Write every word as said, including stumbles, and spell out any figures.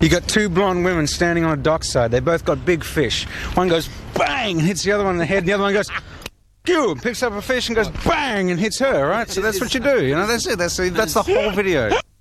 You got two blonde women standing on a dockside. They both got big fish. One goes bang and hits the other one in the head, and the other one goes you and picks up a fish and goes bang and hits her, right? So that's what you do, you know, that's it. That's, that's the whole video.